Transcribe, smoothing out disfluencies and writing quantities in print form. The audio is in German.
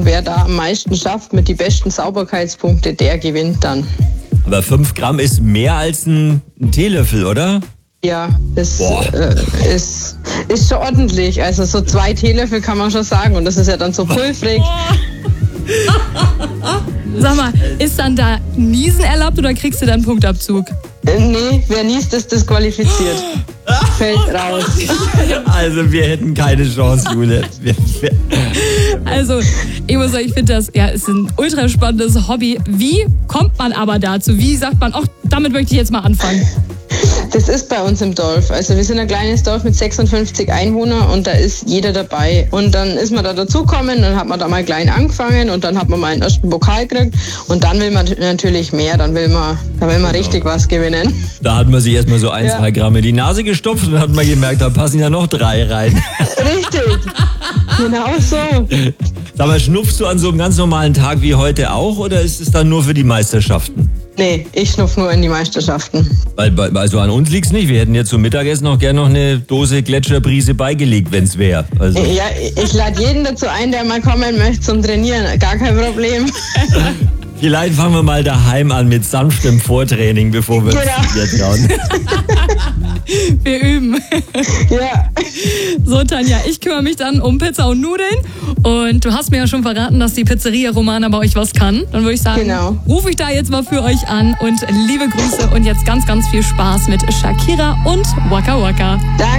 und wer da am meisten schafft mit die besten Sauberkeitspunkte, der gewinnt dann. Aber 5 Gramm ist mehr als ein Teelöffel, oder? Ja, das ist schon ordentlich. Also so 2 Teelöffel kann man schon sagen und das ist ja dann so pulverig. Sag mal, ist dann da Niesen erlaubt oder kriegst du dann Punktabzug? Nee, wer niest, ist disqualifiziert. Fällt raus. Also wir hätten keine Chance, Jule. Also, ich muss sagen, ich finde das, ja, ist ein ultra spannendes Hobby. Wie kommt man aber dazu? Wie sagt man, ach, damit möchte ich jetzt mal anfangen? Das ist bei uns im Dorf. Also wir sind ein kleines Dorf mit 56 Einwohnern und da ist jeder dabei. Und dann ist man da dazugekommen, dann hat man da mal klein angefangen und dann hat man mal einen ersten Pokal gekriegt und dann will man natürlich mehr, dann will man richtig was gewinnen. Da hat man sich erstmal so 1-2 Gramm in die Nase gestopft und dann hat man gemerkt, da passen ja noch 3 rein. Richtig, genau so. Sag mal, schnupfst du an so einem ganz normalen Tag wie heute auch oder ist es dann nur für die Meisterschaften? Nee, ich schnupf nur in die Meisterschaften. Also an uns liegt's nicht. Wir hätten jetzt zum Mittagessen noch gerne noch eine Dose Gletscherbrise beigelegt, wenn's wäre. Also. Ja, ich lade jeden dazu ein, der mal kommen möchte zum Trainieren. Gar kein Problem. Vielleicht fangen wir mal daheim an mit sanftem Vortraining, bevor wir jetzt trauen. Wir üben. Ja. So, Tanja, ich kümmere mich dann um Pizza und Nudeln. Und du hast mir ja schon verraten, dass die Pizzeria Romana bei euch was kann. Dann würde ich sagen, rufe ich da jetzt mal für euch an. Und liebe Grüße und jetzt ganz, ganz viel Spaß mit Shakira und Waka Waka. Danke.